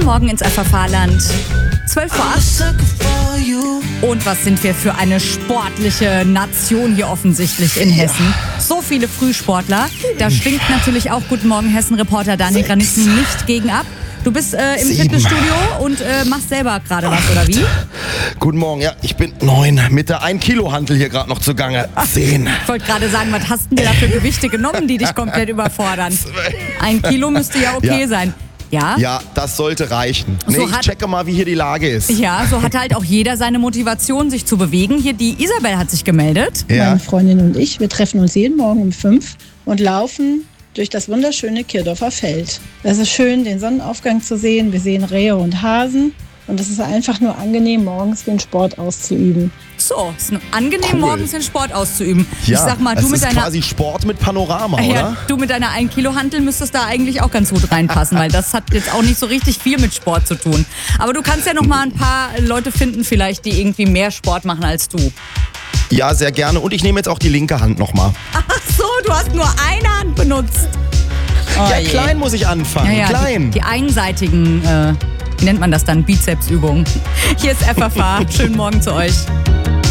Guten Morgen ins FFH-Land. 12:08 Und was sind wir für eine sportliche Nation hier offensichtlich in Hessen. So viele Frühsportler. Da schwingt natürlich auch Guten Morgen Hessen-Reporter Daniel Granitzen nicht gegen ab. Du bist im Fitnessstudio und machst selber gerade was, oder wie? Guten Morgen, ja, ich bin 9 mit der 1-Kilo-Hantel hier gerade noch zugange. 10. Ich wollte gerade sagen, was hast denn dir da für Gewichte genommen, die dich komplett überfordern? 1 Kilo müsste ja okay sein. Ja? Ja, das sollte reichen. So ich checke mal, wie hier die Lage ist. Ja, so hat halt auch jeder seine Motivation, sich zu bewegen. Hier, die Isabel hat sich gemeldet. Ja. Meine Freundin und ich, wir treffen uns jeden Morgen um 5 und laufen durch das wunderschöne Kirdorfer Feld. Es ist schön, den Sonnenaufgang zu sehen. Wir sehen Rehe und Hasen. Und es ist einfach nur angenehm, morgens den Sport auszuüben. So, es ist angenehm, Cool. morgens den Sport auszuüben. Ja, Ich sag mal, das du mit ist deiner... quasi Sport mit Panorama, Ja, oder? du mit deiner 1-Kilo-Hantel müsstest da eigentlich auch ganz gut reinpassen, weil das hat jetzt auch nicht so richtig viel mit Sport zu tun. Aber du kannst ja noch mal ein paar Leute finden vielleicht, die irgendwie mehr Sport machen als du. Ja, sehr gerne. Und ich nehme jetzt auch die linke Hand nochmal. Ach so, du hast nur eine Hand benutzt. Oh Ja, je. klein muss ich anfangen. Ja, klein. Die einseitigen, wie nennt man das dann, Bizepsübungen. Hier ist FFH. Schönen Morgen zu euch.